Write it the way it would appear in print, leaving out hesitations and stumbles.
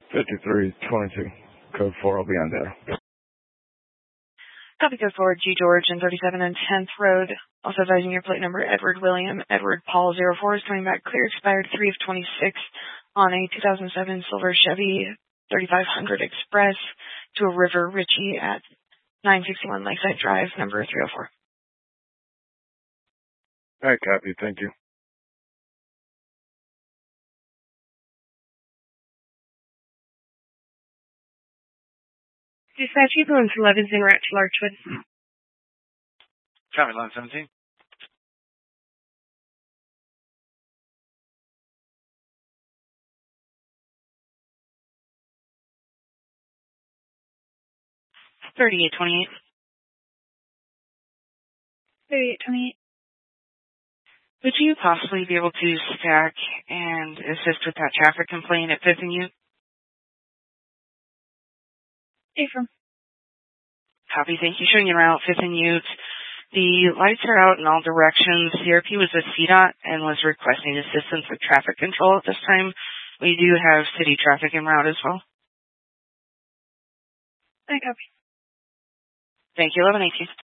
5322. Code 4, I'll be on there. Copy code 4, G. George and 37 and 10th Road. Also advising your plate number, Edward William, Edward Paul 04 is coming back clear, expired 3 of 26 on a 2007 silver Chevy 3500 Express to a River Ritchie at 961 Lakeside Drive, number 304. All right, copy. Thank you. Dispatch, you going to Levinson Route to Larchwood. Copy, line 17. $38.28. 38.28. Would you possibly be able to stack and assist with that traffic complaint at 5th and U? Affirm. Copy, thank you. Showing you around 5th and U. The lights are out in all directions. CRP was with CDOT and was requesting assistance with traffic control at this time. We do have city traffic en route as well. I copy. Thank you. 1118.